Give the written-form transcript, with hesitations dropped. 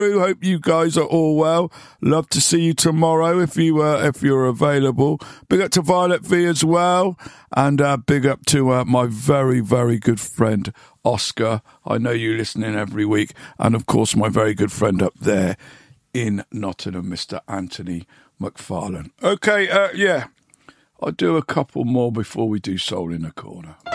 Hope you guys are all well. Love to see you tomorrow if you're available. Big up to Violet V as well, and big up to my very, very good friend Oscar. I know you listening every week, and of course my very good friend up there in Nottingham, Mr. Anthony McFarlane. Okay, I'll do a couple more before we do Soul in the Corner.